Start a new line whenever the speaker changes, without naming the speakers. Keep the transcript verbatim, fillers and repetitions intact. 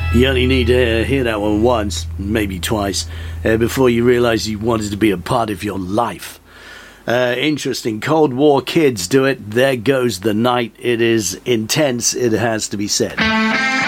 You only need to uh, hear that one once, maybe twice, uh, before you realise you wanted to be a part of your life. Uh, interesting. Cold War kids do it. There goes the night. It is intense, it has to be said.